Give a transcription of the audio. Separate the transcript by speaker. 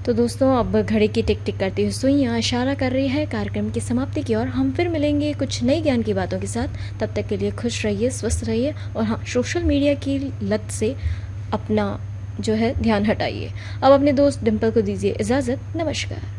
Speaker 1: तो दोस्तों अब घड़ी की टिक टिक करती हुई सुइयां इशारा कर रही है कार्यक्रम की समाप्ति की ओर। हम फिर मिलेंगे कुछ नई ज्ञान की बातों के साथ। तब तक के लिए खुश रहिए, स्वस्थ रहिए और हाँ, सोशल मीडिया की लत से अपना जो है ध्यान हटाइए। अब अपने दोस्त डिम्पल को दीजिए इजाज़त। नमस्कार।